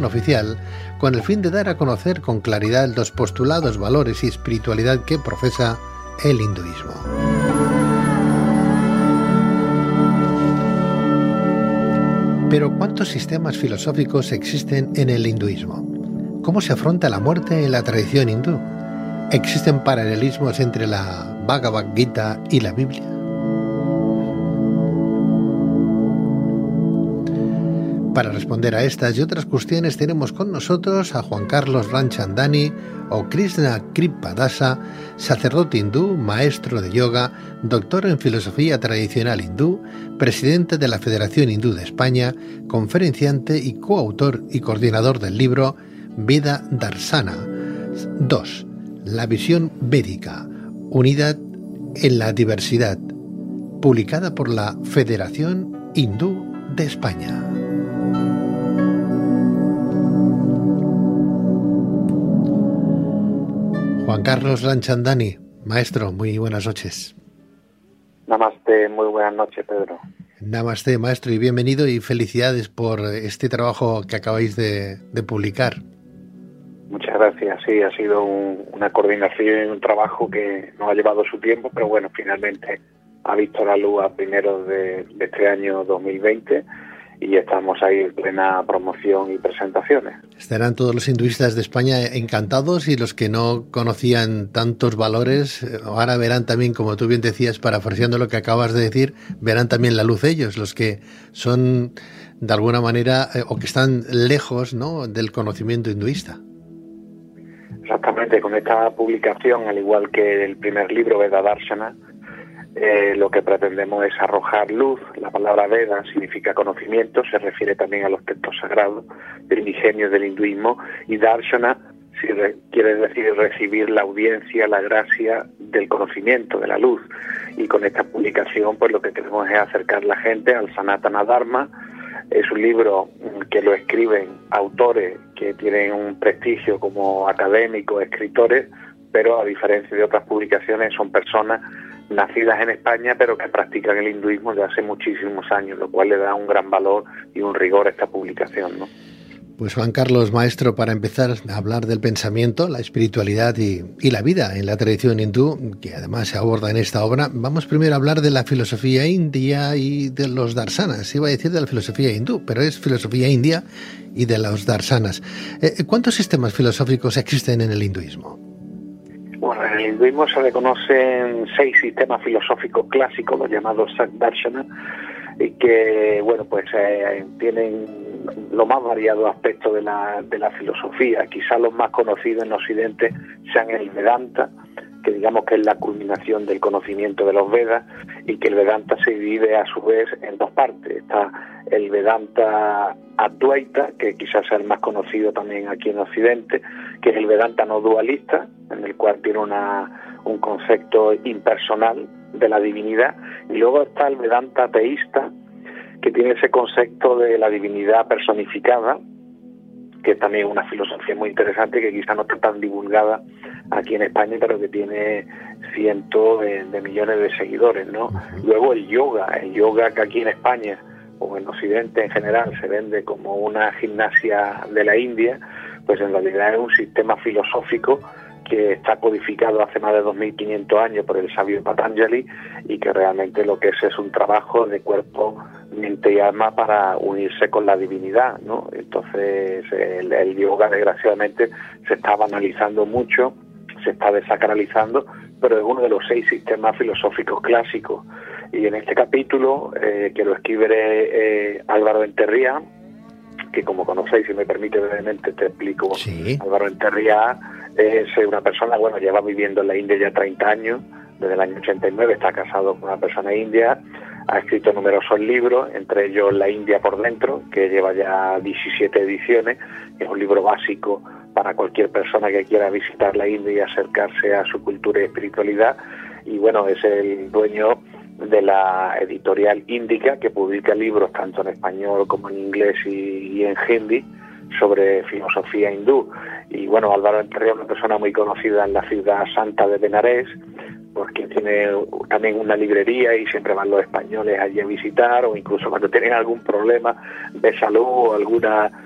edición oficial con el fin de dar a conocer con claridad los postulados, valores y espiritualidad que profesa el hinduismo. Pero ¿cuántos sistemas filosóficos existen en el hinduismo? ¿Cómo se afronta la muerte en la tradición hindú? ¿Existen paralelismos entre la Bhagavad Gita y la Biblia? Para responder a estas y otras cuestiones tenemos con nosotros a Juan Carlos Ramchandani o Krishna Kripadasa, sacerdote hindú, maestro de yoga, doctor en filosofía tradicional hindú, presidente de la Federación Hindú de España, conferenciante y coautor y coordinador del libro Veda Darsana 2. La visión védica, unidad en la diversidad, publicada por la Federación Hindú de España. Juan Carlos Ramchandani, maestro, muy buenas noches. Namaste, muy buenas noches, Pedro. Namaste, maestro, y bienvenido y felicidades por este trabajo que acabáis de publicar. Muchas gracias, sí, ha sido una coordinación y un trabajo que nos ha llevado su tiempo, pero bueno, finalmente ha visto la luz a primeros de este año 2020 y estamos ahí en plena promoción y presentaciones. Estarán todos los hinduistas de España encantados y los que no conocían tantos valores, ahora verán también, como tú bien decías, parafraseando lo que acabas de decir, verán también la luz ellos, los que son de alguna manera o que están lejos, ¿no?, del conocimiento hinduista. Exactamente, con esta publicación, al igual que el primer libro, Veda Darsana, lo que pretendemos es arrojar luz. La palabra Veda significa conocimiento, se refiere también a los textos sagrados primigenios del hinduismo, y Darshana quiere decir recibir la audiencia, la gracia del conocimiento, de la luz. Y con esta publicación pues lo que queremos es acercar la gente al Sanatana Dharma. Es un libro que lo escriben autores que tienen un prestigio como académicos, escritores, pero a diferencia de otras publicaciones son personas nacidas en España pero que practican el hinduismo desde hace muchísimos años, lo cual le da un gran valor y un rigor a esta publicación, ¿no? Pues Juan Carlos, maestro, para empezar a hablar del pensamiento, la espiritualidad y la vida en la tradición hindú, que además se aborda en esta obra, vamos primero a hablar de la filosofía india y de los darsanas. Iba a decir de la filosofía hindú, pero es filosofía india y de los darsanas. ¿Cuántos sistemas filosóficos existen en el hinduismo? Bueno, en el hinduismo se reconocen 6 sistemas filosóficos clásicos, los llamados Darshana, y que, bueno, pues tienen los más variados aspectos de la filosofía. Quizás los más conocidos en Occidente sean el Vedanta, que digamos que es la culminación del conocimiento de los Vedas, y que el Vedanta se divide a su vez en 2 partes. Está el Vedanta Advaita, que quizás sea el más conocido también aquí en Occidente, que es el Vedanta no dualista, en el cual tiene un concepto impersonal de la divinidad, y luego está el Vedanta teísta, que tiene ese concepto de la divinidad personificada, que es también una filosofía muy interesante que quizá no está tan divulgada aquí en España, pero que tiene cientos de millones de seguidores, ¿no? Uh-huh. Luego el yoga que aquí en España o en Occidente en general se vende como una gimnasia de la India, pues en realidad es un sistema filosófico que está codificado hace más de 2.500 años por el sabio Patanjali, y que realmente lo que es un trabajo de cuerpo, mente y alma para unirse con la divinidad, ¿no? Entonces el yoga desgraciadamente se está banalizando mucho, se está desacralizando, pero es uno de los 6 sistemas filosóficos clásicos. Y en este capítulo, que lo escribe Álvaro Enterría, que como conocéis, si me permite brevemente te explico. Sí. Álvaro Enterría es una persona, bueno, lleva viviendo en la India ya 30 años, desde el año 89, está casado con una persona india, ha escrito numerosos libros, entre ellos La India por dentro, que lleva ya 17 ediciones, es un libro básico para cualquier persona que quiera visitar la India y acercarse a su cultura y espiritualidad, y bueno, es el dueño de la editorial Índica, que publica libros tanto en español como en inglés y en hindi sobre filosofía hindú. Y bueno, Álvaro Enterría es una persona muy conocida en la ciudad santa de Benarés, porque tiene también una librería y siempre van los españoles allí a visitar, o incluso cuando tienen algún problema de salud o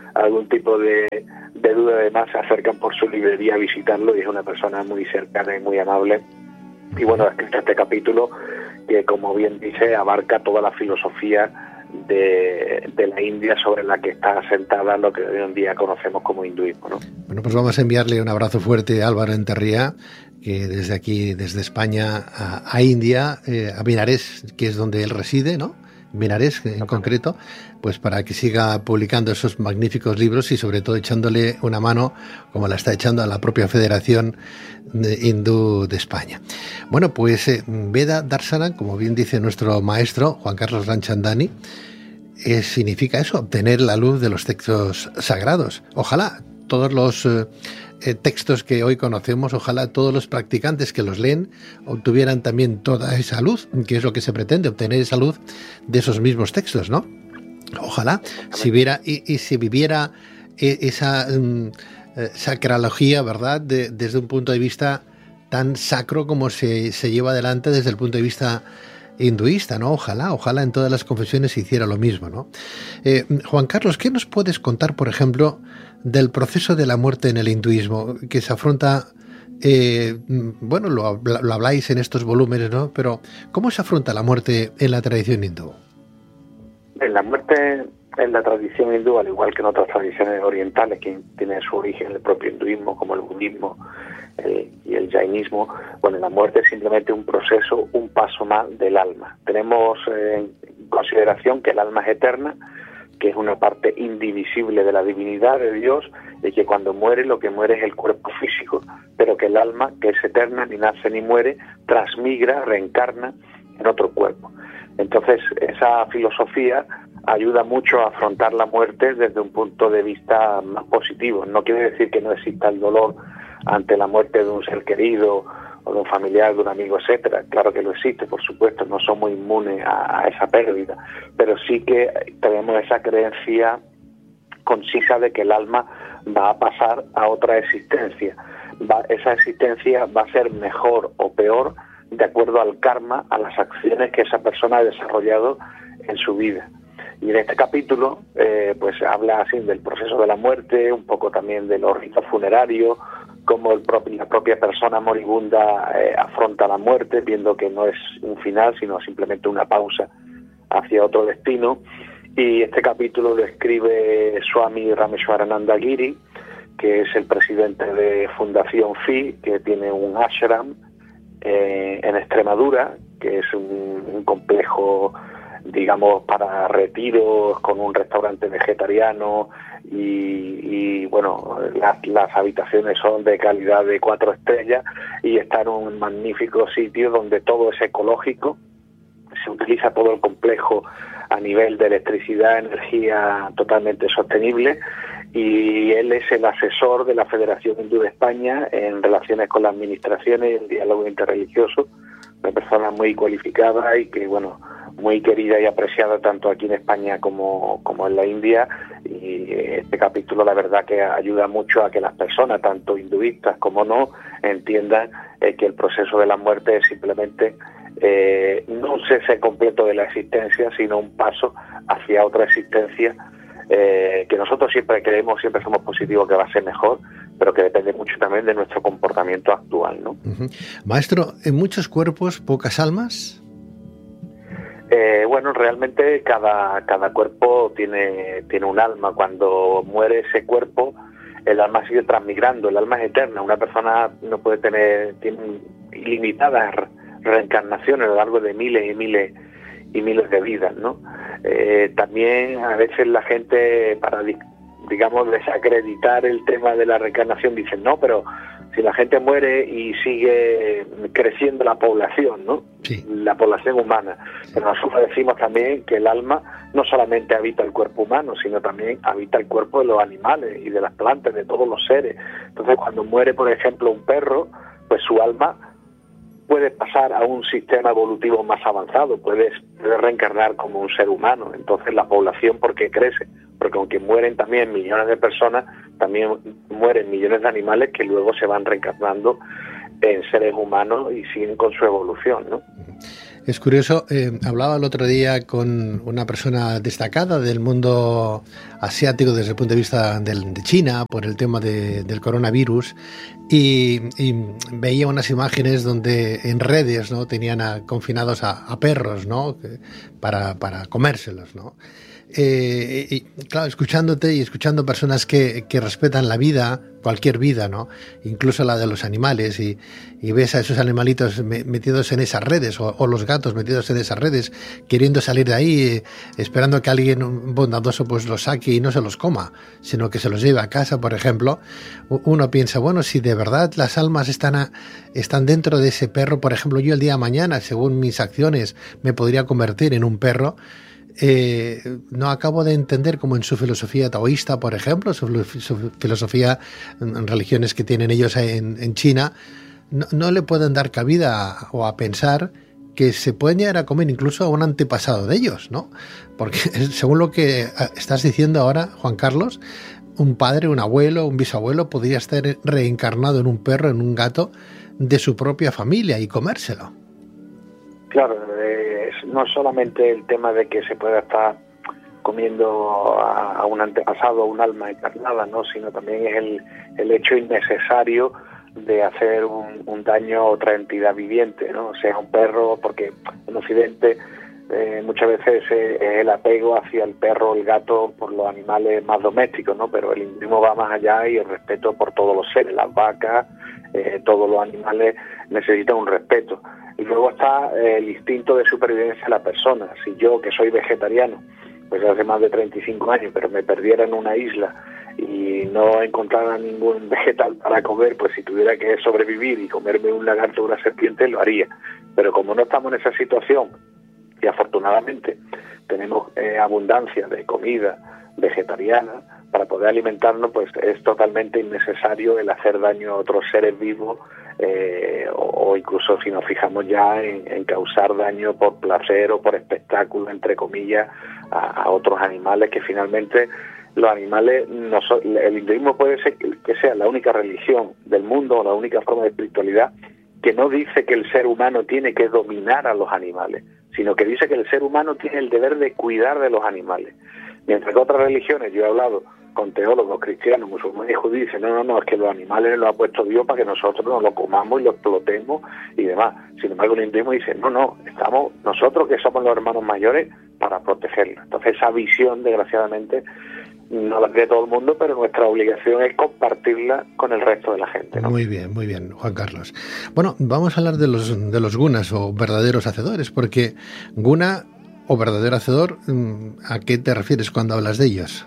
algún tipo de duda, además se acercan por su librería a visitarlo, y es una persona muy cercana y muy amable. Y bueno, ha escrito este capítulo que, como bien dice, abarca toda la filosofía de la India, sobre la que está asentada lo que hoy en día conocemos como hinduismo, ¿no? Bueno, pues vamos a enviarle un abrazo fuerte a Álvaro Enterría, que desde aquí, desde España a India, a Benares, que es donde él reside, ¿no? Benares en concreto, pues para que siga publicando esos magníficos libros y sobre todo echándole una mano, como la está echando a la propia Federación Hindú de España. Bueno, pues Veda Darsana, como bien dice nuestro maestro Juan Carlos Ranchandani, significa eso, obtener la luz de los textos sagrados. Ojalá todos los textos que hoy conocemos, ojalá todos los practicantes que los leen obtuvieran también toda esa luz, que es lo que se pretende, obtener esa luz de esos mismos textos, ¿no? Ojalá si viviera esa sacralogía, ¿verdad?, desde un punto de vista tan sacro como se lleva adelante desde el punto de vista hinduista, ¿no? Ojalá en todas las confesiones se hiciera lo mismo, ¿no? Juan Carlos, ¿qué nos puedes contar, por ejemplo, del proceso de la muerte en el hinduismo, que se afronta, bueno, lo habláis en estos volúmenes, ¿no? Pero ¿cómo se afronta la muerte en la tradición hindú? La muerte en la tradición hindú, al igual que en otras tradiciones orientales que tienen su origen en el propio hinduismo, como el budismo y el jainismo, bueno, la muerte es simplemente un proceso, un paso más del alma. Tenemos en consideración que el alma es eterna, que es una parte indivisible de la divinidad de Dios, y que cuando muere, lo que muere es el cuerpo físico, pero que el alma, que es eterna, ni nace ni muere, transmigra, reencarna en otro cuerpo. Entonces, esa filosofía ayuda mucho a afrontar la muerte desde un punto de vista más positivo. No quiere decir que no exista el dolor ante la muerte de un ser querido o de un familiar, de un amigo, etcétera. Claro que lo existe, por supuesto, no somos inmunes a esa pérdida, pero sí que tenemos esa creencia concisa de que el alma va a pasar a otra existencia. Esa existencia va a ser mejor o peor de acuerdo al karma, a las acciones que esa persona ha desarrollado en su vida. Y en este capítulo pues habla así del proceso de la muerte, un poco también de los ritos funerarios, cómo la propia persona moribunda afronta la muerte, viendo que no es un final, sino simplemente una pausa hacia otro destino. Y este capítulo lo escribe Swami Rameshwarananda Giri, que es el presidente de Fundación FI, que tiene un ashram en Extremadura, que es un complejo, digamos, para retiros, con un restaurante vegetariano y bueno, las habitaciones son de calidad de 4 estrellas y está en un magnífico sitio donde todo es ecológico, se utiliza todo el complejo a nivel de electricidad, energía totalmente sostenible, y él es el asesor de la Federación Hindú de España en relaciones con las administraciones y el diálogo interreligioso, una persona muy cualificada y que, bueno, muy querida y apreciada tanto aquí en España como en la India. Y este capítulo, la verdad, que ayuda mucho a que las personas, tanto hinduistas como no, entiendan que el proceso de la muerte es simplemente no un cese completo de la existencia, sino un paso hacia otra existencia que nosotros siempre creemos, siempre somos positivos que va a ser mejor, pero que depende mucho también de nuestro comportamiento actual, ¿no? Maestro, ¿en muchos cuerpos, pocas almas? Bueno, realmente cada cuerpo tiene un alma. Cuando muere ese cuerpo, el alma sigue transmigrando, el alma es eterna. Una persona no puede tiene ilimitadas reencarnaciones a lo largo de miles y miles y miles de vidas, ¿no? También a veces la gente, para, digamos, desacreditar el tema de la reencarnación, dicen, no, pero si la gente muere y sigue creciendo la población, ¿no? Sí. La población humana. Pero nosotros decimos también que el alma no solamente habita el cuerpo humano, sino también habita el cuerpo de los animales y de las plantas, de todos los seres. Entonces, cuando muere, por ejemplo, un perro, pues su alma puede pasar a un sistema evolutivo más avanzado, puede reencarnar como un ser humano. Entonces la población, ¿por qué crece? Porque aunque mueren también millones de personas, también mueren millones de animales que luego se van reencarnando en seres humanos y siguen con su evolución, ¿no? Es curioso, hablaba el otro día con una persona destacada del mundo asiático desde el punto de vista de China por el tema del coronavirus y veía unas imágenes donde en redes, ¿no?, tenían confinados a perros, ¿no?, para comérselos, ¿no? Y claro, escuchándote y escuchando personas que respetan la vida, cualquier vida, ¿no?, incluso la de los animales, y ves a esos animalitos metidos en esas redes, o los gatos metidos en esas redes, queriendo salir de ahí, esperando que alguien bondadoso pues los saque y no se los coma, sino que se los lleve a casa, por ejemplo. Uno piensa, bueno, si de verdad las almas están dentro de ese perro, por ejemplo, yo el día de mañana, según mis acciones, me podría convertir en un perro. No acabo de entender cómo en su filosofía taoísta, por ejemplo, su filosofía en religiones que tienen ellos en China, no le pueden dar cabida o a pensar que se pueden llegar a comer incluso a un antepasado de ellos, ¿no? Porque según lo que estás diciendo ahora, Juan Carlos, un padre, un abuelo, un bisabuelo podría estar reencarnado en un perro, en un gato de su propia familia y comérselo. Claro, no solamente el tema de que se pueda estar comiendo a un antepasado, a un alma encarnada, ¿no?, sino también es el hecho innecesario de hacer un daño a otra entidad viviente, ¿no?, sea un perro, porque en Occidente muchas veces es el apego hacia el perro o el gato por los animales más domésticos, ¿no?, pero el hinduismo va más allá y el respeto por todos los seres, las vacas, todos los animales necesitan un respeto. Y luego está el instinto de supervivencia de la persona. Si yo, que soy vegetariano, pues hace más de 35 años, pero me perdiera en una isla y no encontrara ningún vegetal para comer, pues si tuviera que sobrevivir y comerme un lagarto o una serpiente, lo haría. Pero como no estamos en esa situación, y afortunadamente tenemos abundancia de comida vegetariana para poder alimentarnos, pues es totalmente innecesario el hacer daño a otros seres vivos, o incluso si nos fijamos ya en causar daño por placer o por espectáculo, entre comillas, a otros animales, que finalmente los animales, el hinduismo puede ser que sea la única religión del mundo, o la única forma de espiritualidad que no dice que el ser humano tiene que dominar a los animales, sino que dice que el ser humano tiene el deber de cuidar de los animales. Mientras que otras religiones, yo he hablado con teólogos cristianos, musulmanes y judíos, dicen, no, es que los animales los ha puesto Dios para que nosotros nos los comamos y los explotemos y demás. Sin embargo, el hinduismo dice, no, estamos nosotros, que somos los hermanos mayores, para protegerlos. Entonces esa visión, desgraciadamente, no la cree todo el mundo, pero nuestra obligación es compartirla con el resto de la gente, ¿no? Muy bien, Juan Carlos. Bueno, vamos a hablar de los gunas, o verdaderos hacedores, porque guna o verdadero hacedor, ¿a qué te refieres cuando hablas de ellos?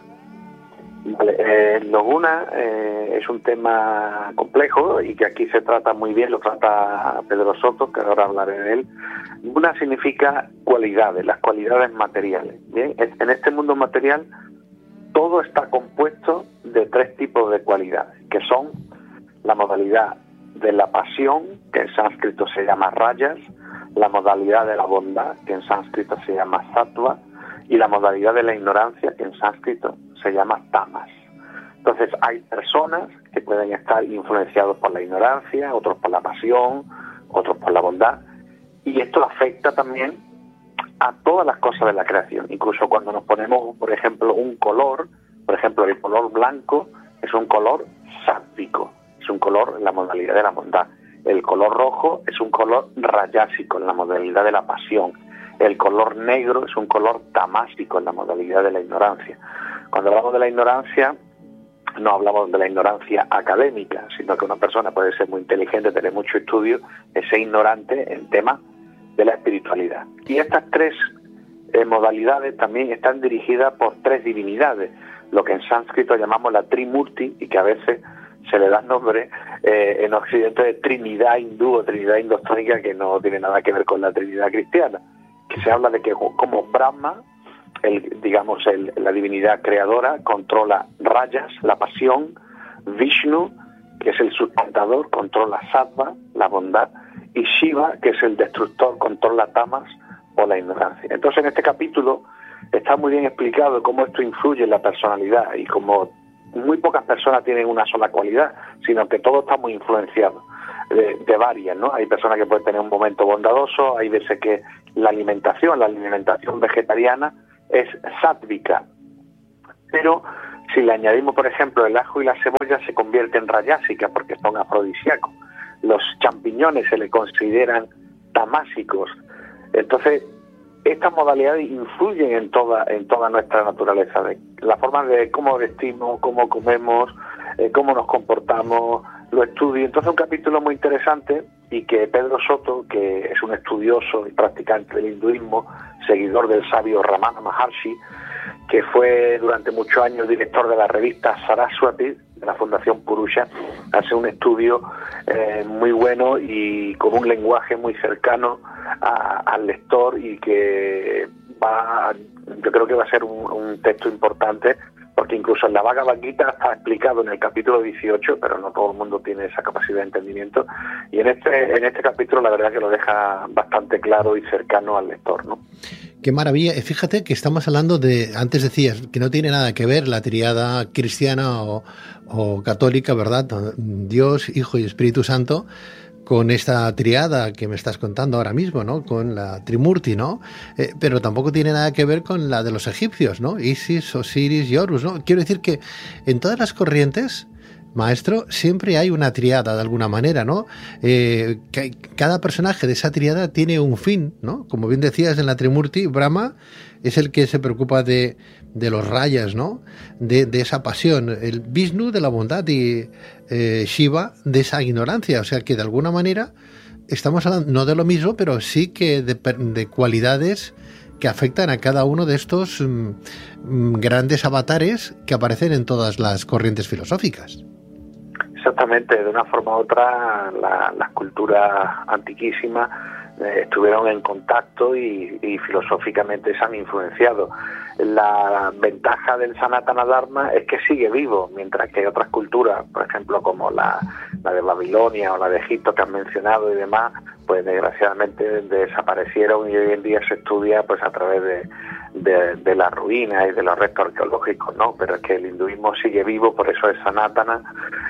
Vale, los gunas es un tema complejo y que aquí se trata muy bien, lo trata Pedro Soto, que ahora hablaré de él. Guna significa cualidades, las cualidades materiales. Bien, en este mundo material todo está compuesto de tres tipos de cualidades, que son la modalidad de la pasión, que en sánscrito se llama rayas, la modalidad de la bondad, que en sánscrito se llama sattva, y la modalidad de la ignorancia, que en sánscrito se llama tamas. Entonces hay personas que pueden estar influenciados por la ignorancia, otros por la pasión, otros por la bondad, y esto afecta también a todas las cosas de la creación. Incluso cuando nos ponemos, por ejemplo, un color, por ejemplo, el color blanco es un color sátvico, es un color en la modalidad de la bondad. El color rojo es un color rayásico en la modalidad de la pasión. El color negro es un color tamásico en la modalidad de la ignorancia. Cuando hablamos de la ignorancia, no hablamos de la ignorancia académica, sino que una persona puede ser muy inteligente, tener mucho estudio, es ser ignorante en temas de la espiritualidad. Y estas tres modalidades también están dirigidas por tres divinidades, lo que en sánscrito llamamos la Trimurti, y que a veces se le da nombre en Occidente de Trinidad hindú o Trinidad indostónica, que no tiene nada que ver con la Trinidad cristiana, que se habla de que como Brahma, la divinidad creadora, controla rayas, la pasión, Vishnu, que es el sustentador, controla sattva, la bondad, y Shiva, que es el destructor, controla tamas o la ignorancia. Entonces en este capítulo está muy bien explicado cómo esto influye en la personalidad, y como muy pocas personas tienen una sola cualidad, sino que todo está muy influenciado. de varias, ¿no? Hay personas que pueden tener un momento bondadoso, hay veces que la alimentación vegetariana es sátvica, pero si le añadimos, por ejemplo, el ajo y la cebolla, se convierte en rayásica porque son afrodisíacos. Los champiñones se le consideran tamásicos. Entonces, estas modalidades influyen en toda nuestra naturaleza, de la forma de cómo vestimos, cómo comemos, cómo nos comportamos, lo estudio. Entonces, un capítulo muy interesante, y que Pedro Soto, que es un estudioso y practicante del hinduismo, seguidor del sabio Ramana Maharshi, que fue durante muchos años director de la revista Saraswati, de la Fundación Purusha, hace un estudio muy bueno y con un lenguaje muy cercano al lector, y que yo creo que va a ser un texto importante, porque incluso en la Bhagavad Gita está explicado en el capítulo 18, pero no todo el mundo tiene esa capacidad de entendimiento, y en este capítulo la verdad que lo deja bastante claro y cercano al lector, ¿no? Qué maravilla. Fíjate que estamos hablando de, antes decías, que no tiene nada que ver la triada cristiana o católica, ¿verdad? Dios, Hijo y Espíritu Santo, con esta triada que me estás contando ahora mismo, ¿no? Con la Trimurti, ¿no? Pero tampoco tiene nada que ver con la de los egipcios, ¿no? Isis, Osiris y Horus, ¿no? Quiero decir que en todas las corrientes, maestro, siempre hay una triada de alguna manera, ¿no? Cada personaje de esa triada tiene un fin, ¿no? Como bien decías en la Trimurti, Brahma es el que se preocupa de los rayas, ¿no? De esa pasión. El Vishnu de la bondad y Shiva de esa ignorancia. O sea que de alguna manera estamos hablando no de lo mismo, pero sí que de cualidades que afectan a cada uno de estos grandes avatares que aparecen en todas las corrientes filosóficas. Exactamente, de una forma u otra las culturas antiquísimas estuvieron en contacto y filosóficamente se han influenciado. La ventaja del Sanatana Dharma es que sigue vivo, mientras que otras culturas, por ejemplo como la de Babilonia o la de Egipto que han mencionado y demás, pues desgraciadamente desaparecieron, y hoy en día se estudia pues a través de las ruinas y de los restos arqueológicos, ¿no? Pero es que el hinduismo sigue vivo, por eso es Sanatana,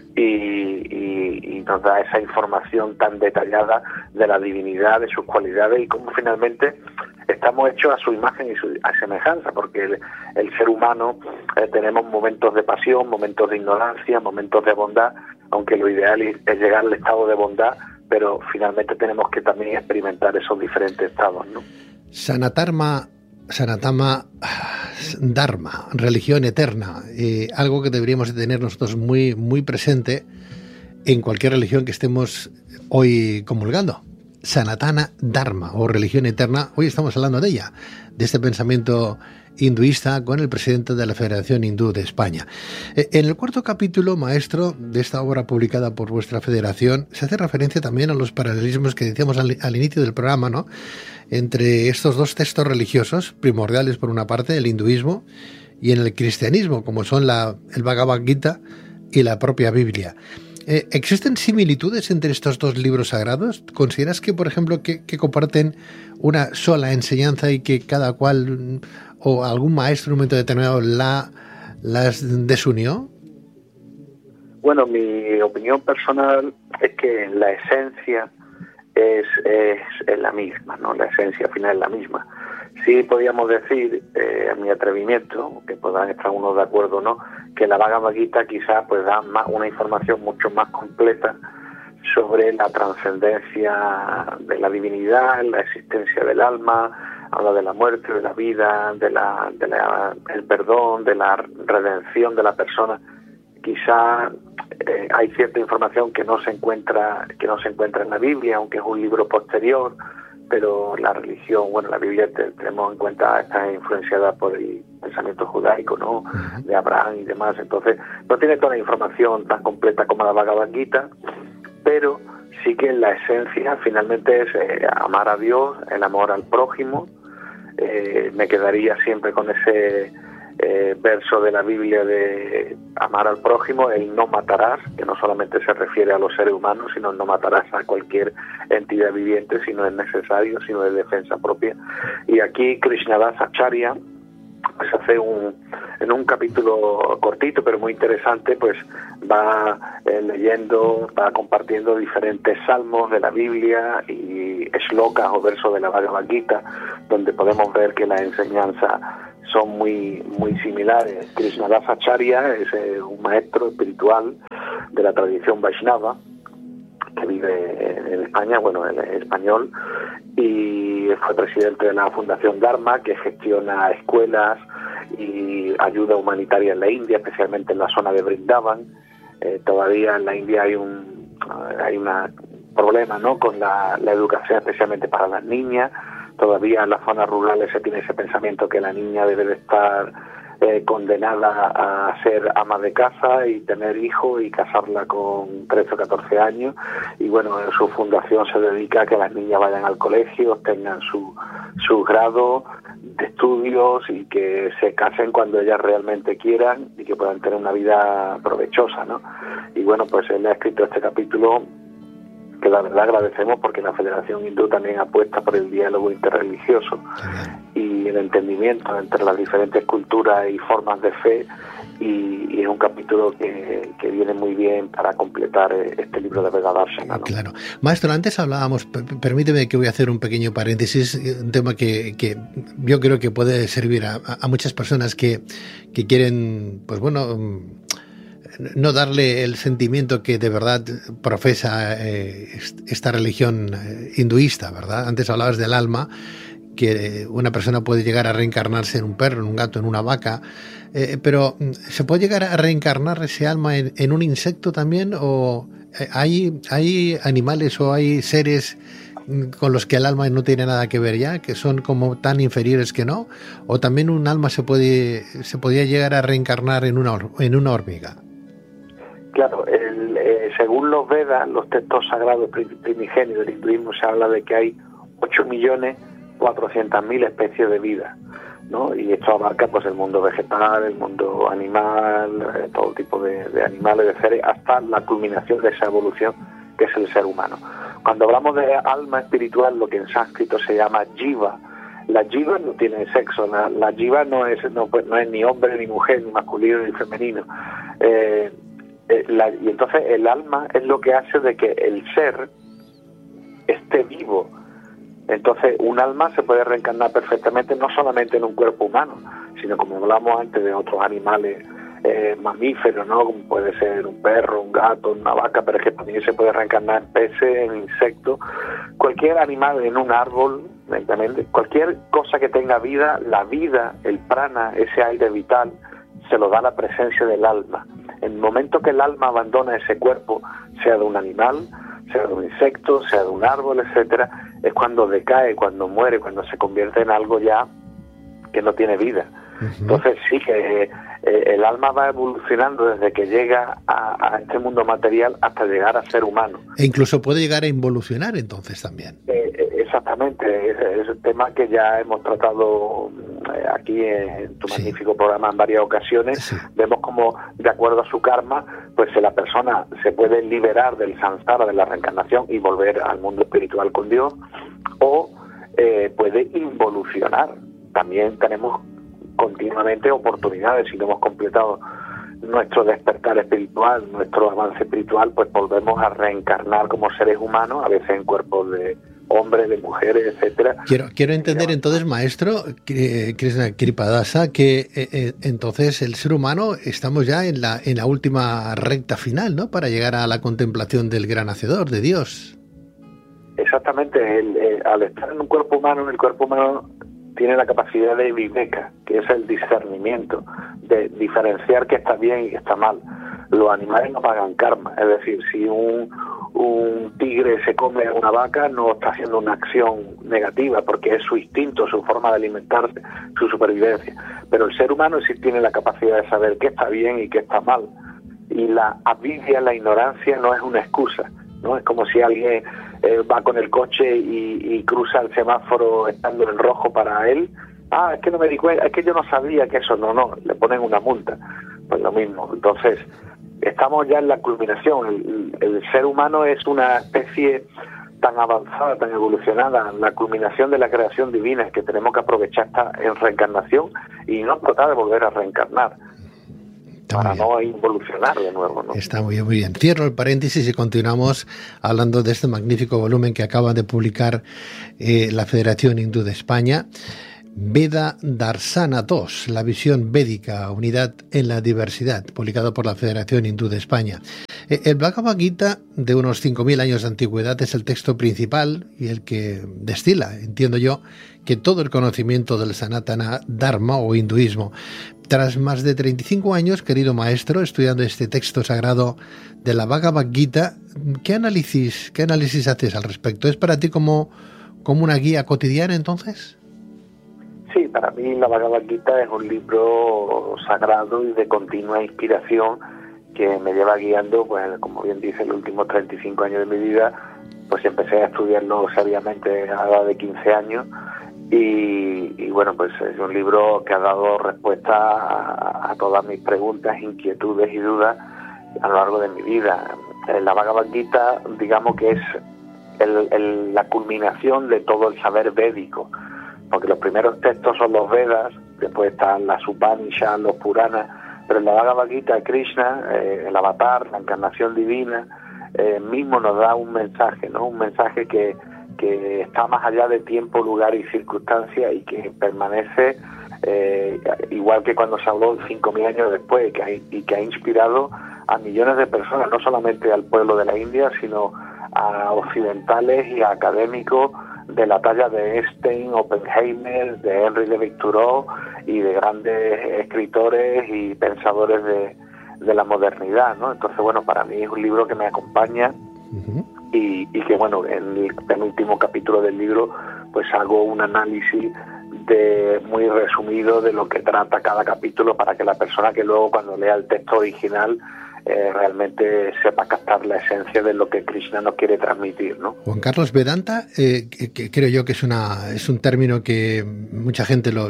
y nos da esa información tan detallada de la divinidad, de sus cualidades, y cómo finalmente estamos hechos a su imagen y a semejanza, porque el ser humano tenemos momentos de pasión, momentos de ignorancia, momentos de bondad, aunque lo ideal es llegar al estado de bondad, pero finalmente tenemos que también experimentar esos diferentes estados, ¿no? Sanatama Dharma, religión eterna, algo que deberíamos de tener nosotros muy, muy presente en cualquier religión que estemos hoy comulgando. Sanatana Dharma o religión eterna, hoy estamos hablando de ella, de este pensamiento hinduista con el presidente de la Federación Hindú de España. En el cuarto capítulo, maestro, de esta obra publicada por vuestra federación, se hace referencia también a los paralelismos que decíamos al inicio del programa, ¿no? Entre estos dos textos religiosos, primordiales por una parte, el hinduismo, y en el cristianismo, como son el Bhagavad Gita y la propia Biblia. ¿Existen similitudes entre estos dos libros sagrados? ¿Consideras que, por ejemplo, que comparten una sola enseñanza y que cada cual o algún maestro en un momento determinado las desunió? Bueno, mi opinión personal es que la esencia es la misma, ¿no? La esencia final es la misma. Sí podríamos decir, a mi atrevimiento, que podrán estar unos de acuerdo o no, que la Bhagavad Gita quizás pues da una información mucho más completa sobre la trascendencia de la divinidad, la existencia del alma, habla de la muerte, de la vida, el perdón, de la redención de la persona. Quizá hay cierta información que no se encuentra en la Biblia, aunque es un libro posterior, pero la religión, bueno, la Biblia tenemos en cuenta, está influenciada por el pensamiento judaico, ¿no? De Abraham y demás. Entonces, no tiene toda la información tan completa como la Bhagavad Gita, pero sí que la esencia finalmente es amar a Dios, el amor al prójimo. Me quedaría siempre con ese verso de la Biblia de amar al prójimo, el no matarás, que no solamente se refiere a los seres humanos, sino no matarás a cualquier entidad viviente si no es necesario, si no es defensa propia. Y aquí Krishnadasa Acharya pues hace en un capítulo cortito pero muy interesante, pues va leyendo, va compartiendo diferentes salmos de la Biblia y shlokas o versos de la Bhagavad Gita, donde podemos ver que las enseñanzas son muy similares. Krishnadasa Acharya es un maestro espiritual de la tradición Vaishnava que vive en España, bueno, él es español, y fue presidente de la Fundación Dharma, que gestiona escuelas y ayuda humanitaria en la India, especialmente en la zona de Vrindavan. Todavía en la India hay un problema, ¿no?, con la educación, especialmente para las niñas. Todavía en las zonas rurales se tiene ese pensamiento que la niña debe de estar condenada a ser ama de casa y tener hijos y casarla con 13 o 14 años. Y bueno, su fundación se dedica a que las niñas vayan al colegio, tengan su grado de estudios y que se casen cuando ellas realmente quieran y que puedan tener una vida provechosa, ¿no? Y bueno, pues él ha escrito este capítulo que la verdad agradecemos, porque la Federación Hindú también apuesta por el diálogo interreligioso y el entendimiento entre las diferentes culturas y formas de fe, y es un capítulo que viene muy bien para completar este libro de Vedadarshana, ¿no? Claro. Maestro, antes hablábamos, permíteme que voy a hacer un pequeño paréntesis, un tema que yo creo que puede servir a muchas personas que quieren, pues bueno, no darle el sentimiento que de verdad profesa esta religión hinduista, ¿verdad? Antes hablabas del alma, que una persona puede llegar a reencarnarse en un perro, en un gato, en una vaca, pero ¿se puede llegar a reencarnar ese alma en un insecto también? ¿O hay animales o hay seres con los que el alma no tiene nada que ver ya, que son como tan inferiores que no? ¿O también un alma se podía llegar a reencarnar en una hormiga? Claro, según los Vedas, los textos sagrados primigenios del hinduismo, se habla de que hay 8.400.000 especies de vida, ¿no? Y esto abarca pues el mundo vegetal, el mundo animal, todo tipo de animales, de seres, hasta la culminación de esa evolución que es el ser humano. Cuando hablamos de alma espiritual, lo que en sánscrito se llama jiva, la jiva no tiene sexo, la jiva no es ni hombre, ni mujer, ni masculino, ni femenino. Y entonces el alma es lo que hace de que el ser esté vivo. Entonces un alma se puede reencarnar perfectamente, no solamente en un cuerpo humano, sino, como hablamos antes, de otros animales mamíferos, ¿no? Como puede ser un perro, un gato, una vaca, pero es que también se puede reencarnar en peces, en insectos, cualquier animal, en un árbol, cualquier cosa que tenga vida. La vida, el prana, ese aire vital, se lo da la presencia del alma. En el momento que el alma abandona ese cuerpo, sea de un animal, sea de un insecto, sea de un árbol, etcétera, es cuando decae, cuando muere, cuando se convierte en algo ya que no tiene vida. Entonces sí que el alma va evolucionando desde que llega a este mundo material hasta llegar a ser humano. E incluso puede llegar a involucionar entonces también. Exactamente, es un tema que ya hemos tratado aquí en tu magnífico programa en varias ocasiones. Sí. Vemos como, de acuerdo a su karma, pues la persona se puede liberar del samsara, de la reencarnación, y volver al mundo espiritual con Dios, o puede involucionar. También tenemos continuamente oportunidades. Si no hemos completado nuestro despertar espiritual, nuestro avance espiritual, pues volvemos a reencarnar como seres humanos, a veces en cuerpos de hombres, de mujeres, etcétera. Quiero entender entonces, maestro Krishna Kripadasa, que entonces el ser humano estamos ya en la última recta final, ¿no?, para llegar a la contemplación del gran hacedor, de Dios. Exactamente. Al estar en un cuerpo humano, el cuerpo humano tiene la capacidad de viveka, que es el discernimiento, de diferenciar qué está bien y qué está mal. Los animales no pagan karma, es decir, si un tigre se come a una vaca, no está haciendo una acción negativa, porque es su instinto, su forma de alimentarse, su supervivencia. Pero el ser humano sí tiene la capacidad de saber qué está bien y qué está mal. Y la avidia, la ignorancia, no es una excusa, ¿no? Es como si alguien va con el coche y cruza el semáforo estando en rojo para él. Es que no me di cuenta, es que yo no sabía que eso, no, le ponen una multa. Pues lo mismo. Entonces, estamos ya en la culminación. El ser humano es una especie tan avanzada, tan evolucionada, la culminación de la creación divina, es que tenemos que aprovechar esta reencarnación y no tratar de volver a reencarnar para no involucionar de nuevo, ¿no? Está muy bien, muy bien. Cierro el paréntesis y continuamos hablando de este magnífico volumen que acaba de publicar la Federación Hindú de España, Veda Darsana II, la visión védica, unidad en la diversidad, publicado por la Federación Hindú de España. El Bhagavad Gita, de unos 5.000 años de antigüedad, es el texto principal y el que destila, entiendo yo, que todo el conocimiento del Sanatana Dharma o hinduismo. Tras más de 35 años, querido maestro, estudiando este texto sagrado de la Bhagavad Gita, ¿qué análisis haces al respecto? ¿Es para ti como una guía cotidiana, entonces? Sí, para mí la Bhagavad Gita es un libro sagrado y de continua inspiración que me lleva guiando, pues como bien dice, los últimos 35 años de mi vida. Pues empecé a estudiarlo seriamente a la edad de 15 años y bueno, pues es un libro que ha dado respuesta a todas mis preguntas, inquietudes y dudas a lo largo de mi vida. La Bhagavad Gita, digamos que es la culminación de todo el saber védico, porque los primeros textos son los Vedas, después están las Upanishads, los Puranas, pero en la Bhagavad Gita Krishna, el avatar, la encarnación divina, mismo nos da un mensaje, ¿no? Un mensaje que está más allá de tiempo, lugar y circunstancia y que permanece igual que cuando se habló 5.000 años después, que ha inspirado a millones de personas, no solamente al pueblo de la India, sino a occidentales y a académicos de la talla de Einstein, Oppenheimer, de Henry David Thoreau y de grandes escritores y pensadores de la modernidad, ¿no? Entonces, bueno, para mí es un libro que me acompaña y que, bueno, en el penúltimo capítulo del libro pues hago un análisis muy resumido de lo que trata cada capítulo para que la persona que luego cuando lea el texto original realmente sepa captar la esencia de lo que Krishna nos quiere transmitir, ¿no? Juan Carlos, Vedanta, que creo yo que es un término que mucha gente lo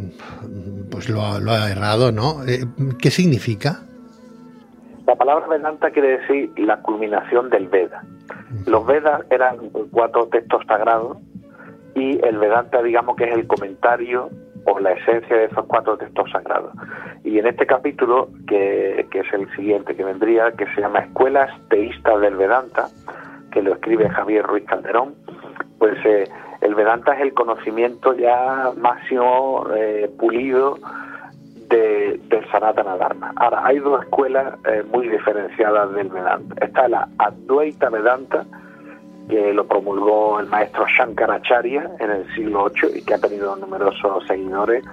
ha errado, ¿no? ¿Qué significa? La palabra Vedanta quiere decir la culminación del Veda. Los Vedas eran 4 textos sagrados y el Vedanta, digamos que es el comentario o la esencia de esos 4 textos sagrados. Y en este capítulo, que es el siguiente que vendría, que se llama Escuelas Teístas del Vedanta, que lo escribe Javier Ruiz Calderón, pues el Vedanta es el conocimiento ya máximo pulido del Sanatana Dharma. Ahora, hay 2 escuelas muy diferenciadas del Vedanta. Está la Advaita Vedanta, que lo promulgó el maestro Shankaracharya en el siglo VIII y que ha tenido numerosos seguidores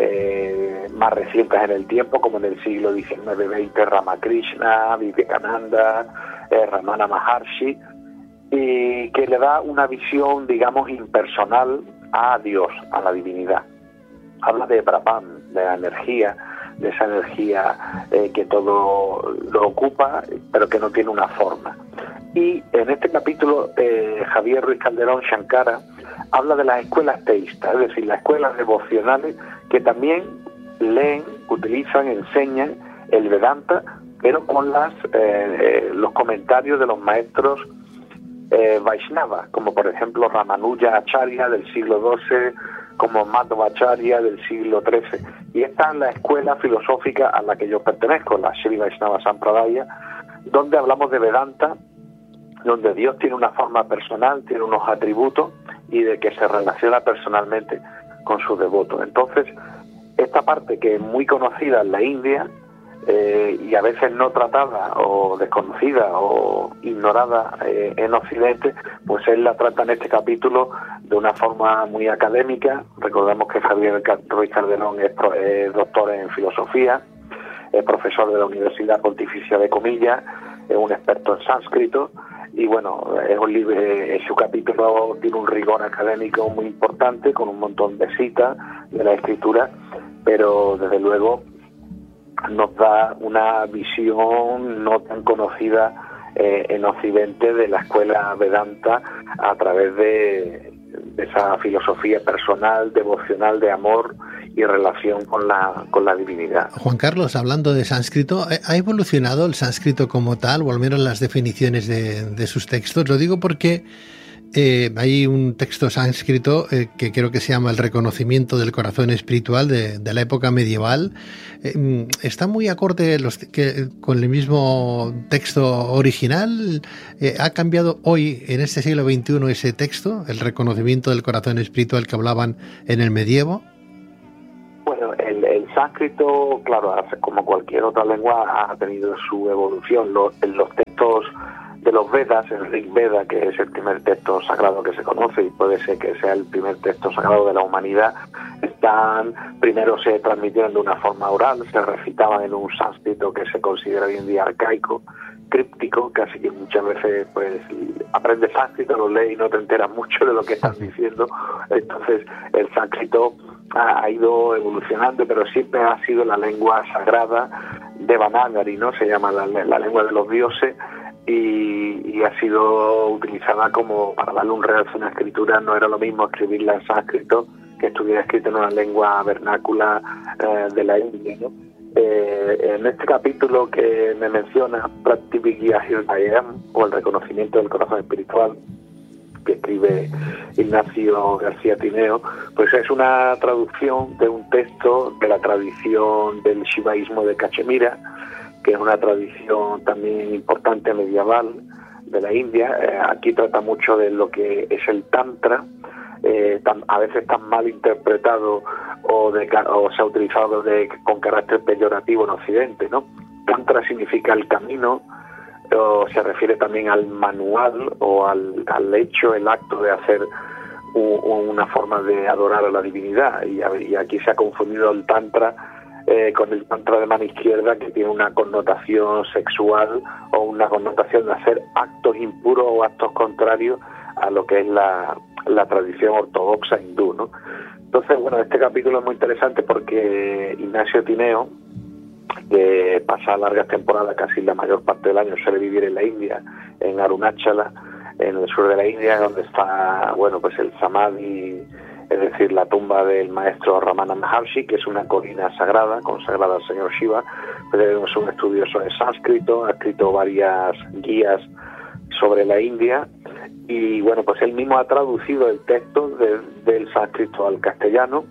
más recientes en el tiempo, como en el siglo XIX-XX, Ramakrishna, Vivekananda, Ramana Maharshi, y que le da una visión, digamos, impersonal a Dios, a la divinidad. Habla de Brahman, de la energía, de esa energía que todo lo ocupa, pero que no tiene una forma. Y en este capítulo, Javier Ruiz Calderón, Shankara, habla de las escuelas teístas, es decir, las escuelas devocionales que también leen, utilizan, enseñan el Vedanta, pero con los comentarios de los maestros Vaishnava, como por ejemplo Ramanuja Acharya del siglo XII, como Madhvacharya del siglo XIII. Y esta es la escuela filosófica a la que yo pertenezco, la Sri Vaishnava Sampradaya, donde hablamos de Vedanta, donde Dios tiene una forma personal, tiene unos atributos y de que se relaciona personalmente con sus devotos. Entonces, esta parte que es muy conocida en la India y a veces no tratada o desconocida o ignorada en Occidente, pues él la trata en este capítulo de una forma muy académica. Recordemos que Javier Ruiz Calderón es doctor en filosofía, es profesor de la Universidad Pontificia de Comillas, es un experto en sánscrito. Y bueno, es un libro, su capítulo tiene un rigor académico muy importante, con un montón de citas de la escritura, pero desde luego nos da una visión no tan conocida en Occidente de la escuela Vedanta a través de esa filosofía personal, devocional, de amor y relación con la divinidad. Juan Carlos, hablando de sánscrito, ¿ha evolucionado el sánscrito como tal, o al menos las definiciones de sus textos? Lo digo porque Hay un texto sánscrito que creo que se llama El reconocimiento del corazón espiritual de la época medieval. ¿Está muy acorde con el mismo texto original? ¿Ha cambiado hoy, en este siglo XXI, ese texto, el reconocimiento del corazón espiritual que hablaban en el medievo? Bueno, el sánscrito, claro, como cualquier otra lengua, ha tenido su evolución. Los textos de los Vedas, el Rig Veda, que es el primer texto sagrado que se conoce y puede ser que sea el primer texto sagrado de la humanidad, primero se transmitieron de una forma oral, se recitaban en un sánscrito que se considera hoy en día arcaico, críptico, casi que muchas veces pues aprendes sánscrito, lo lees y no te enteras mucho de lo que están diciendo. Entonces el sánscrito ha ido evolucionando, pero siempre ha sido la lengua sagrada de Devanagari, ¿no? Se llama la lengua de los dioses, y ha sido utilizada como para darle un realce a una escritura. No era lo mismo escribirla en sánscrito que estuviera escrita en una lengua vernácula de la India, ¿no? En este capítulo que me menciona, Pratibhigya Hirdayam, o el reconocimiento del corazón espiritual, que escribe Ignacio García Tineo, pues es una traducción de un texto de la tradición del shivaísmo de Cachemira, que es una tradición también importante medieval de la India. Aquí trata mucho de lo que es el Tantra, a veces tan mal interpretado o se ha utilizado con carácter peyorativo en Occidente, ¿no? Tantra significa el camino, o se refiere también al manual o al hecho, el acto de hacer una forma de adorar a la divinidad, y aquí se ha confundido el Tantra con el tantra de mano izquierda, que tiene una connotación sexual o una connotación de hacer actos impuros o actos contrarios a lo que es la tradición ortodoxa hindú, ¿no? Entonces, bueno, este capítulo es muy interesante porque Ignacio Tineo, que pasa largas temporadas, casi la mayor parte del año, suele vivir en la India, en Arunachala, en el sur de la India, donde está, bueno, pues el Samadhi, es decir, la tumba del maestro Ramana Maharshi, que es una colina sagrada, consagrada al señor Shiva. Pero es un estudioso de sánscrito, ha escrito varias guías sobre la India, y bueno, pues él mismo ha traducido el texto del sánscrito al castellano,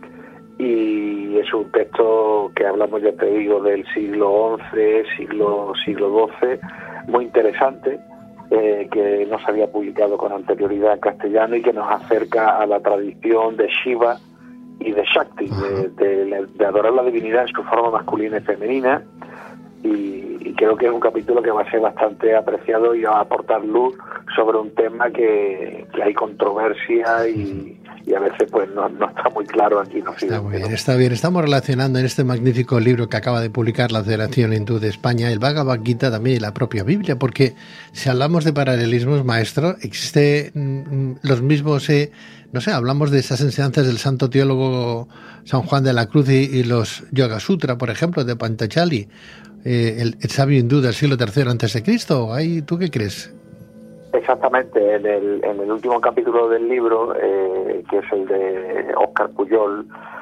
y es un texto que hablamos, ya te digo, del siglo XI, siglo XII, muy interesante, que no se había publicado con anterioridad en castellano y que nos acerca a la tradición de Shiva y de Shakti, de adorar la divinidad en su forma masculina y femenina, y creo que es un capítulo que va a ser bastante apreciado y va a aportar luz sobre un tema que hay controversia y a veces pues no está muy claro aquí en Occidente. Está bien. Estamos relacionando en este magnífico libro que acaba de publicar la Federación Hindú de España, el Bhagavad Gita también y la propia Biblia, porque si hablamos de paralelismos, maestro, existe los mismos, no sé, hablamos de esas enseñanzas del santo teólogo San Juan de la Cruz y los Yoga Sutra, por ejemplo, de Patanjali, el sabio hindú del siglo III a.C. ¿Tú qué crees? Exactamente, en el último capítulo del libro, que es el de Óscar Pujol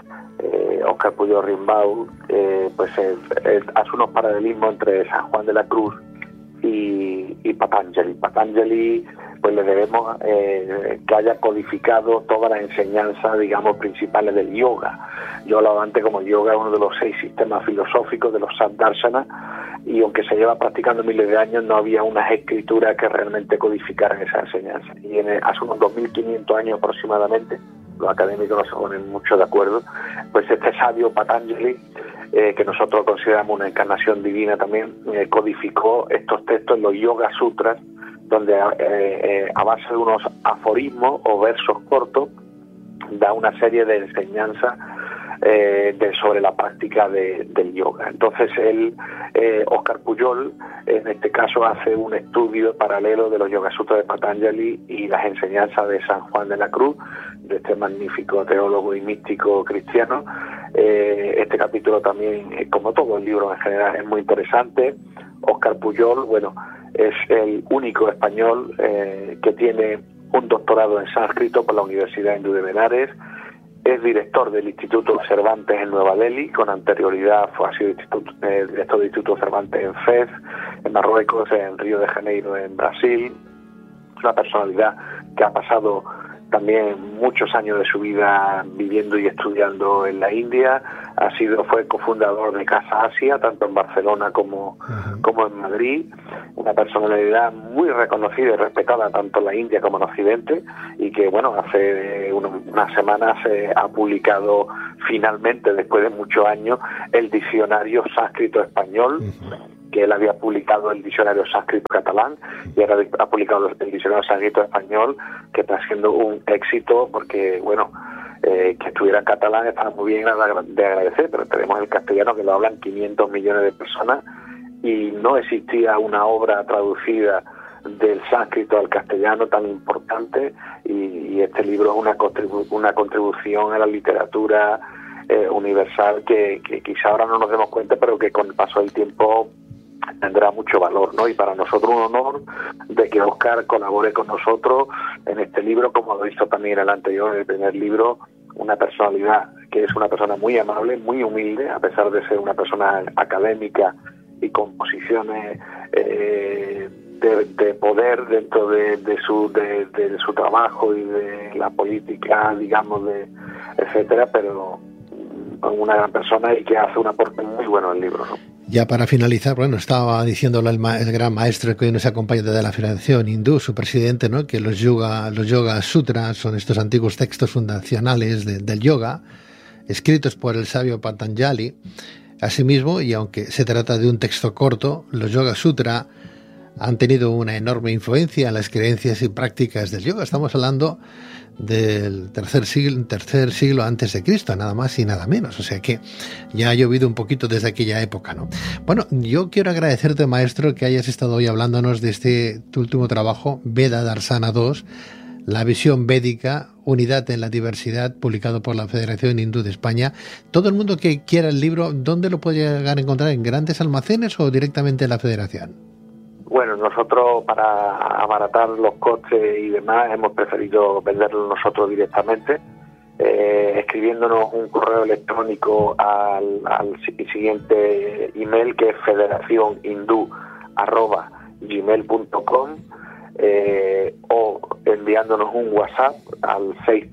Rimbaud, pues hace unos paralelismos entre San Juan de la Cruz y Patanjali. Patanjali, pues le debemos que haya codificado todas las enseñanzas, digamos, principales del yoga. Yo hablaba antes como yoga es uno de los 6 sistemas filosóficos de los Saddarshana, y aunque se lleva practicando miles de años, no había unas escrituras que realmente codificaran esa enseñanza. Y hace unos 2500 años aproximadamente, los académicos no se ponen mucho de acuerdo, pues este sabio Patanjali, que nosotros consideramos una encarnación divina también, codificó estos textos en los Yoga Sutras, donde a base de unos aforismos o versos cortos da una serie de enseñanzas sobre la práctica del yoga. Entonces Óscar Pujol, en este caso, hace un estudio paralelo de los Yoga Sutras de Patanjali y las enseñanzas de San Juan de la Cruz, de este magnífico teólogo y místico cristiano. Este capítulo también, como todo el libro en general, es muy interesante. Óscar Pujol, bueno, es el único español que tiene un doctorado en sánscrito por la Universidad Hindú de Benares. Es director del Instituto Cervantes en Nueva Delhi, con anterioridad ha sido director del Instituto Cervantes en Fez, en Marruecos, en Río de Janeiro, en Brasil. Una personalidad que ha pasado también muchos años de su vida viviendo y estudiando en la India. Fue cofundador de Casa Asia, tanto en Barcelona como en Madrid. Una personalidad muy reconocida y respetada tanto en la India como en Occidente, y que, bueno, hace unas semanas ha publicado finalmente, después de muchos años, el diccionario sánscrito español, que él había publicado el diccionario sánscrito catalán, y ahora ha publicado el diccionario sánscrito español, que está siendo un éxito, porque, bueno, que estuviera en catalán está muy bien de agradecer, pero tenemos el castellano, que lo hablan 500 millones de personas, y no existía una obra traducida del sánscrito al castellano tan importante, y este libro es una contribución a la literatura universal que quizá ahora no nos demos cuenta, pero que con el paso del tiempo tendrá mucho valor, ¿no? Y para nosotros un honor de que Óscar colabore con nosotros en este libro, como lo hizo también en el anterior, en el primer libro. Una personalidad que es una persona muy amable, muy humilde, a pesar de ser una persona académica y con posiciones de poder dentro de su trabajo y de la política, digamos, etcétera, pero una gran persona y que hace un aporte muy bueno al libro, ¿no? Ya para finalizar, bueno, estaba diciéndolo el gran maestro que hoy nos acompaña de la Federación Hindú, su presidente, ¿no? Que los Yoga Sutras son estos antiguos textos fundacionales del yoga, escritos por el sabio Patanjali. Asimismo, y aunque se trata de un texto corto, los Yoga Sutra han tenido una enorme influencia en las creencias y prácticas del yoga. Estamos hablando del tercer siglo antes de Cristo, nada más y nada menos, o sea que ya ha llovido un poquito desde aquella época, ¿no? Bueno, yo quiero agradecerte, maestro, que hayas estado hoy hablándonos de tu último trabajo, Veda Darsana 2, la visión védica, unidad en la diversidad, publicado por la Federación Hindú de España. Todo el mundo que quiera el libro, ¿dónde lo puede llegar a encontrar? ¿En grandes almacenes o directamente en la Federación? Bueno, nosotros, para abaratar los costes y demás, hemos preferido venderlo nosotros directamente, escribiéndonos un correo electrónico al siguiente email, que es federacionhindú@gmail.com, o enviándonos un WhatsApp al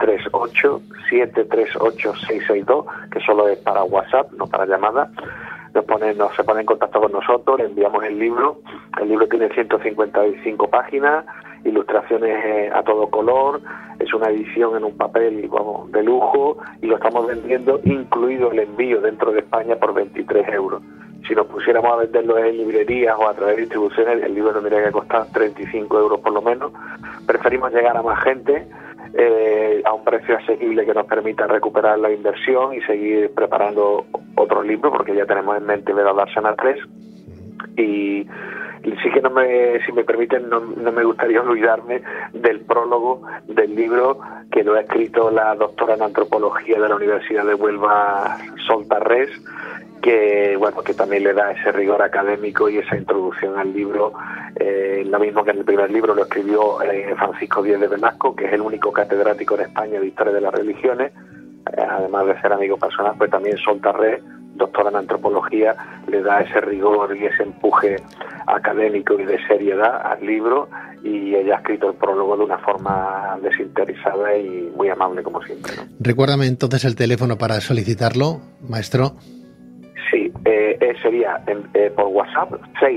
638-738-662, que solo es para WhatsApp, no para llamadas. Se pone en contacto con nosotros, le enviamos el libro. El libro tiene 155 páginas, ilustraciones a todo color, es una edición en un papel, vamos, de lujo, y lo estamos vendiendo, incluido el envío dentro de España, por 23 euros. Si nos pusiéramos a venderlo en librerías o a través de distribuciones, el libro tendría que costar 35 euros por lo menos. Preferimos llegar a más gente, a un precio asequible que nos permita recuperar la inversión y seguir preparando otros libros, porque ya tenemos en mente Veda Darsana 3. Y sí que si me permiten, no me gustaría olvidarme del prólogo del libro, que lo ha escrito la doctora en antropología de la Universidad de Huelva, Sol Tarrés, que también le da ese rigor académico y esa introducción al libro. Lo mismo que en el primer libro lo escribió Francisco Díez de Velasco, que es el único catedrático en España de Historia de las Religiones. Además de ser amigo personal, pues también Sol Tarrés, doctora en antropología, le da ese rigor y ese empuje académico y de seriedad al libro, y ella ha escrito el prólogo de una forma desinteresada y muy amable, como siempre, ¿no? Recuérdame entonces el teléfono para solicitarlo, maestro. Sí, sería por WhatsApp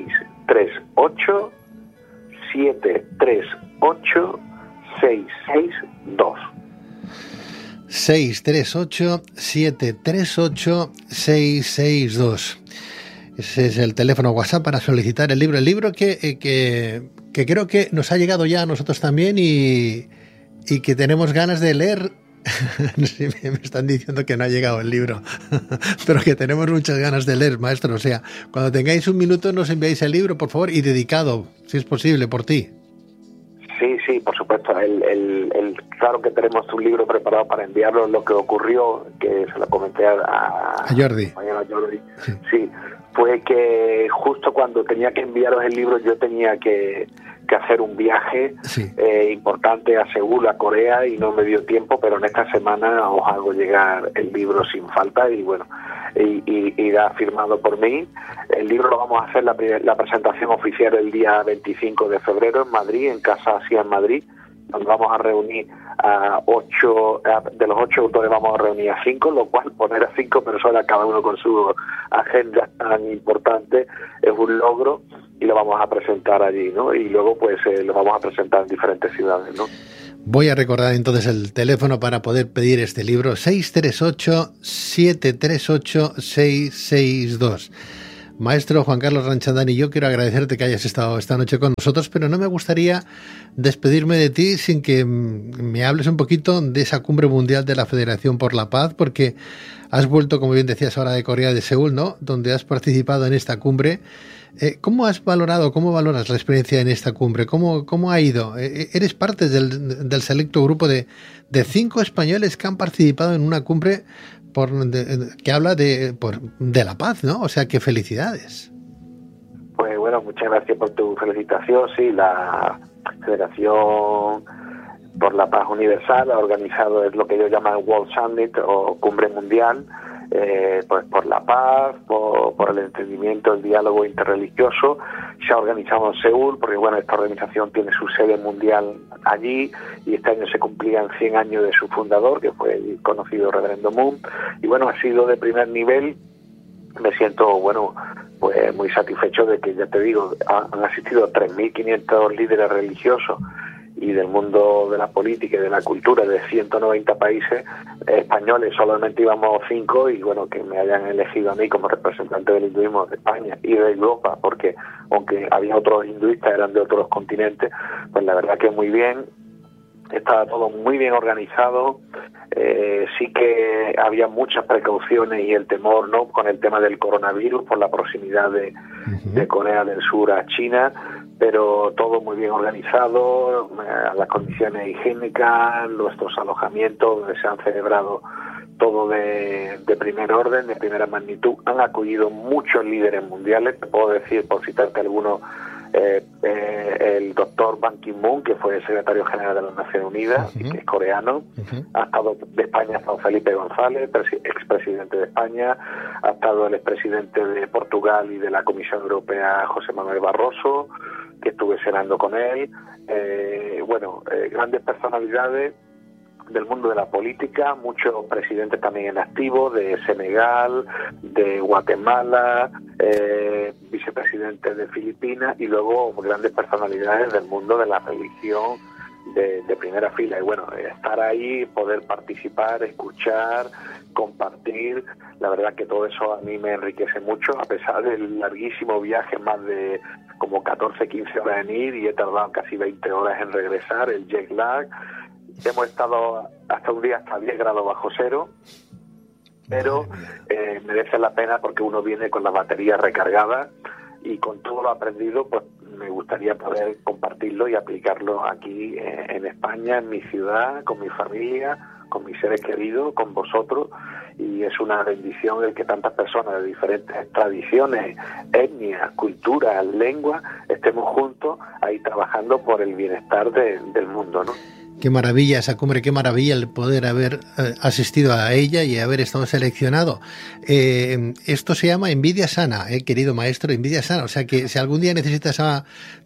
638-738-662. 638-738-662. Ese es el teléfono WhatsApp para solicitar el libro. El libro que creo que nos ha llegado ya a nosotros también y que tenemos ganas de leer. Sí, me están diciendo que no ha llegado el libro, pero que tenemos muchas ganas de leer, maestro. O sea, cuando tengáis un minuto nos enviáis el libro, por favor, y dedicado, si es posible, por ti. Sí, por supuesto. Claro que tenemos un libro preparado para enviarlo. Lo que ocurrió, que se lo comenté a Jordi. Sí, fue que justo cuando tenía que enviaros el libro, yo tenía que hacer un viaje importante a Seúl, a Corea, y no me dio tiempo, pero en esta semana os hago llegar el libro sin falta, y bueno, irá firmado por mí. El libro lo vamos a hacer la presentación oficial el día 25 de febrero en Madrid, en Casa Asia en Madrid, donde vamos a reunir a 8, de los 8 autores vamos a reunir a 5, lo cual poner a 5 personas, cada uno con su agenda tan importante, es un logro, y lo vamos a presentar allí, ¿no? Y luego pues lo vamos a presentar en diferentes ciudades, ¿no? Voy a recordar entonces el teléfono para poder pedir este libro: 638-738-662. Maestro Juan Carlos Ranchandani, yo quiero agradecerte que hayas estado esta noche con nosotros, pero no me gustaría despedirme de ti sin que me hables un poquito de esa cumbre mundial de la Federación por la Paz, porque has vuelto, como bien decías ahora, de Corea de Seúl, ¿no?, donde has participado en esta cumbre. ¿Cómo has valorado, cómo valoras la experiencia en esta cumbre? ¿Cómo ha ido? Eres parte del selecto grupo de 5 españoles que han participado en una cumbre que habla de la paz, ¿no? O sea, que felicidades. Pues bueno, muchas gracias por tu felicitación. Sí, la Federación por la Paz Universal ha organizado, es lo que ellos llaman World Summit o Cumbre Mundial, pues por la paz, por el entendimiento, el diálogo interreligioso. Se ha organizado en Seúl, porque bueno, esta organización tiene su sede mundial allí, y este año se cumplían 100 años de su fundador, que fue el conocido Reverendo Moon, y bueno, ha sido de primer nivel. Me siento, bueno, pues muy satisfecho de que, ya te digo, han asistido 3.500 líderes religiosos y del mundo de la política y de la cultura de 190 países. Españoles solamente íbamos 5, y bueno, que me hayan elegido a mí como representante del hinduismo de España y de Europa, porque aunque había otros hinduistas, eran de otros continentes, pues la verdad que muy bien. Estaba todo muy bien organizado. Sí que había muchas precauciones y el temor, ¿no?, con el tema del coronavirus por la proximidad de Corea del Sur a China, pero todo muy bien organizado, las condiciones higiénicas, nuestros alojamientos donde se han celebrado, todo de primer orden, de primera magnitud. Han acudido muchos líderes mundiales, te puedo decir, por citarte algunos, el doctor Ban Ki-moon, que fue el secretario general de las Naciones Unidas, y que es coreano. Ha estado de España, ha estado Felipe González, expresidente de España. Ha estado el expresidente de Portugal y de la Comisión Europea, José Manuel Barroso, que estuve cenando con él. Grandes personalidades del mundo de la política, muchos presidentes también en activo, de Senegal, de Guatemala, vicepresidentes de Filipinas, y luego grandes personalidades del mundo de la religión de primera fila. Y bueno, estar ahí, poder participar, escuchar, compartir, la verdad que todo eso a mí me enriquece mucho, a pesar del larguísimo viaje, más de como 14-15 horas en ir, y he tardado casi 20 horas en regresar, el jet lag. Hemos estado hasta un día hasta 10 grados bajo cero, pero merece la pena porque uno viene con la batería recargada, y con todo lo aprendido, pues me gustaría poder compartirlo y aplicarlo aquí en España, en mi ciudad, con mi familia, con mis seres queridos, con vosotros. Y es una bendición el que tantas personas de diferentes tradiciones, etnias, culturas, lenguas, estemos juntos ahí trabajando por el bienestar del mundo, ¿no? Qué maravilla esa cumbre, qué maravilla el poder haber asistido a ella y haber estado seleccionado. Esto se llama envidia sana, querido maestro, envidia sana. O sea que si algún día necesitas a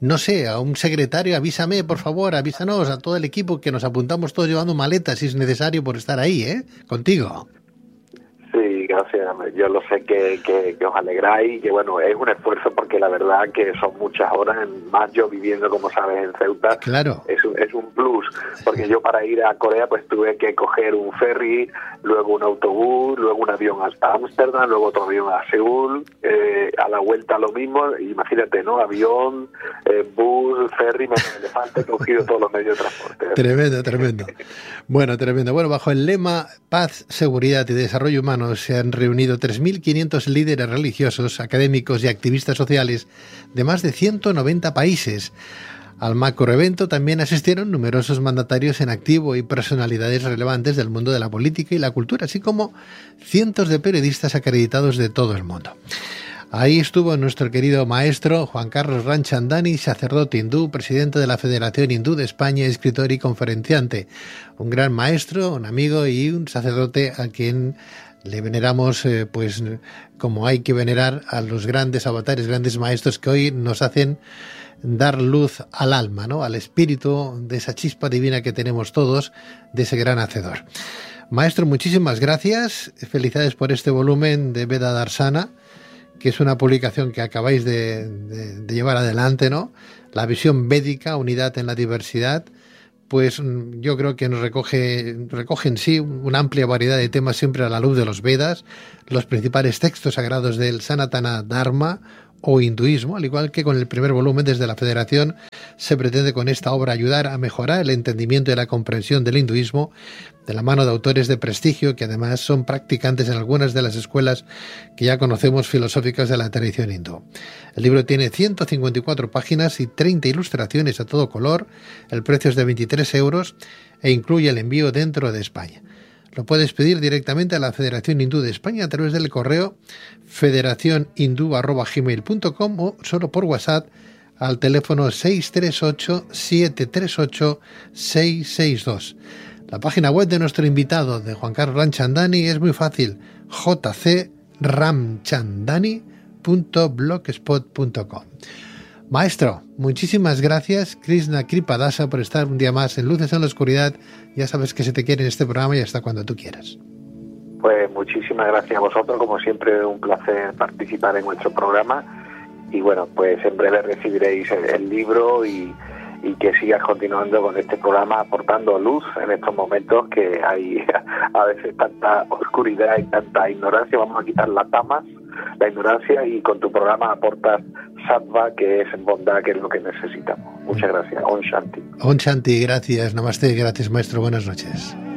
un secretario, avísame, por favor, avísanos a todo el equipo, que nos apuntamos todos llevando maletas si es necesario por estar ahí, contigo. Sí, gracias. Yo lo sé que os alegráis, y que bueno, es un esfuerzo porque la verdad que son muchas horas, más yo viviendo, como sabes, en Ceuta. Claro. Es un plus, porque yo para ir a Corea pues tuve que coger un ferry, luego un autobús, luego un avión hasta Ámsterdam, luego otro avión a Seúl, a la vuelta lo mismo. Imagínate, ¿no? Avión, bus, ferry, elefante, he cogido todos los medios de transporte. Tremendo. Bueno, tremendo. Bueno, bajo el lema Paz, Seguridad y Desarrollo Humano se han reunido 3.500 líderes religiosos, académicos y activistas sociales de más de 190 países. Al macroevento también asistieron numerosos mandatarios en activo y personalidades relevantes del mundo de la política y la cultura, así como cientos de periodistas acreditados de todo el mundo. Ahí estuvo nuestro querido maestro Juan Carlos Ranchandani, sacerdote hindú, presidente de la Federación Hindú de España, escritor y conferenciante. Un gran maestro, un amigo y un sacerdote a quien Le veneramos, pues, como hay que venerar a los grandes avatares, grandes maestros que hoy nos hacen dar luz al alma, ¿no? Al espíritu, de esa chispa divina que tenemos todos, de ese gran hacedor. Maestro, muchísimas gracias. Felicidades por este volumen de Veda Darsana, que es una publicación que acabáis de llevar adelante, ¿no? La visión védica, unidad en la diversidad. Pues yo creo que nos recoge en sí una amplia variedad de temas siempre a la luz de los Vedas, los principales textos sagrados del Sanatana Dharma o hinduismo, al igual que con el primer volumen desde la Federación se pretende con esta obra ayudar a mejorar el entendimiento y la comprensión del hinduismo de la mano de autores de prestigio que además son practicantes en algunas de las escuelas que ya conocemos filosóficas de la tradición hindú. El libro tiene 154 páginas y 30 ilustraciones a todo color, el precio es de 23 euros e incluye el envío dentro de España. Lo puedes pedir directamente a la Federación Hindú de España a través del correo federacionhindú@gmail.com o solo por WhatsApp al teléfono 638-738-662. La página web de nuestro invitado, de Juan Carlos Ramchandani, es muy fácil: jcramchandani.blogspot.com. Maestro, muchísimas gracias, Krishna Kripadasa, por estar un día más en Luces en la Oscuridad. Ya sabes que se te quiere en este programa y hasta cuando tú quieras. Pues muchísimas gracias a vosotros, como siempre un placer participar en vuestro programa y bueno, pues en breve recibiréis el libro y que sigas continuando con este programa aportando luz en estos momentos que hay a veces tanta oscuridad y tanta ignorancia. Vamos a quitar las tamas, la ignorancia, y con tu programa aportas sattva, que es bondad, que es lo que necesitamos. Muchas gracias. Om Shanti. Om Shanti, gracias. Namaste, gracias, maestro. Buenas noches.